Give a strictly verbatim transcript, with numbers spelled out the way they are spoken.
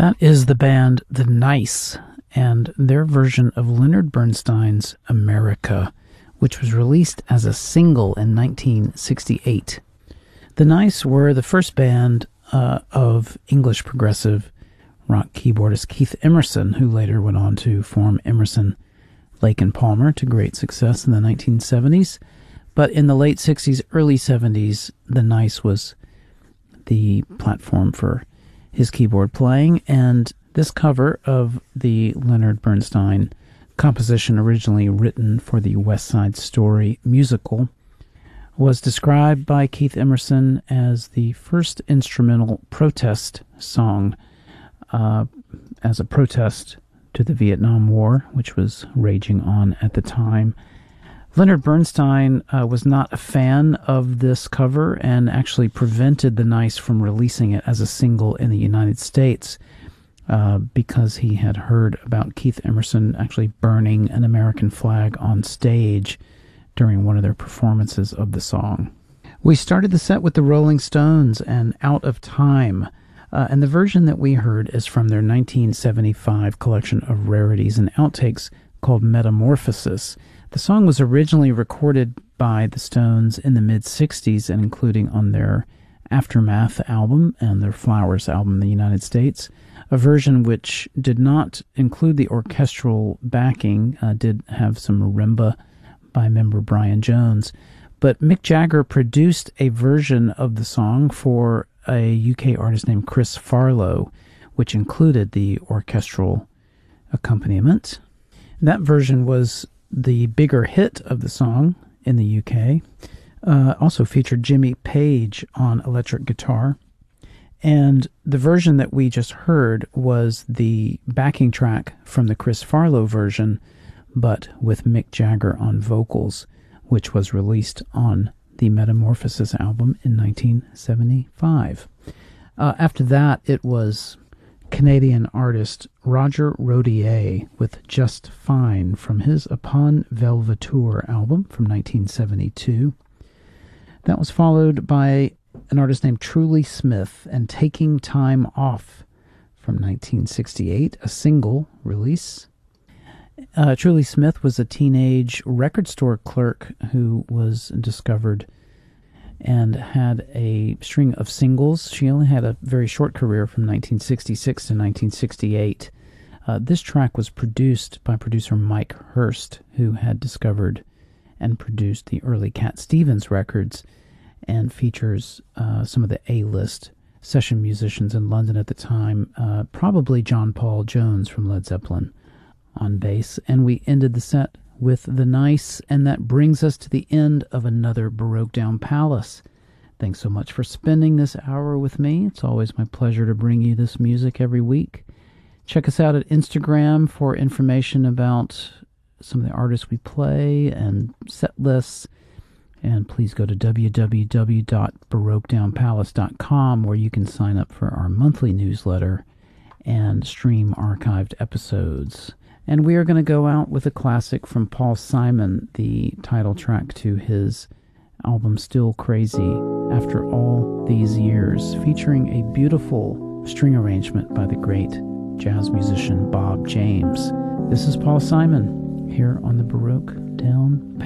That is the band The Nice and their version of Leonard Bernstein's America, which was released as a single in nineteen sixty-eight. The Nice were the first band uh, of English progressive rock keyboardist Keith Emerson, who later went on to form Emerson, Lake and Palmer to great success in the nineteen seventies. But in the late sixties, early seventies, The Nice was the platform for his keyboard playing, and this cover of the Leonard Bernstein composition, originally written for the West Side Story musical, was described by Keith Emerson as the first instrumental protest song uh, as a protest to the Vietnam War, which was raging on at the time. Leonard Bernstein uh, was not a fan of this cover and actually prevented The Nice from releasing it as a single in the United States uh, because he had heard about Keith Emerson actually burning an American flag on stage during one of their performances of the song. We started the set with the Rolling Stones and Out of Time, uh, and the version that we heard is from their nineteen seventy-five collection of rarities and outtakes called Metamorphosis. The song was originally recorded by the Stones in the mid-sixties and including on their Aftermath album and their Flowers album in the United States. A version which did not include the orchestral backing, uh, did have some marimba by member Brian Jones. But Mick Jagger produced a version of the song for a U K artist named Chris Farlowe, which included the orchestral accompaniment. That version was the bigger hit of the song in the U K. Uh, also featured Jimmy Page on electric guitar. And the version that we just heard was the backing track from the Chris Farlowe version, but with Mick Jagger on vocals, which was released on the Metamorphosis album in nineteen seventy-five. Uh, after that, it was Canadian artist Roger Rodier with Just Fine from his Upon Velvetour album from nineteen seventy-two. That was followed by an artist named Truly Smith and Taking Time Off from nineteen sixty-eight, a single release. Uh, Truly Smith was a teenage record store clerk who was discovered and had a string of singles. She only had a very short career from nineteen sixty-six to nineteen sixty-eight. Uh, this track was produced by producer Mike Hurst, who had discovered and produced the early Cat Stevens records and features uh, some of the A-list session musicians in London at the time, uh, probably John Paul Jones from Led Zeppelin on bass. And we ended the set with The Nice, and that brings us to the end of another Baroque Down Palace. Thanks so much for spending this hour with me. It's always my pleasure to bring you this music every week. Check us out at Instagram for information about some of the artists we play and set lists. And please go to w w w dot baroque down palace dot com where you can sign up for our monthly newsletter and stream archived episodes. And we are going to go out with a classic from Paul Simon, the title track to his album Still Crazy After All These Years, featuring a beautiful string arrangement by the great jazz musician Bob James. This is Paul Simon here on the Baroque Down Palace.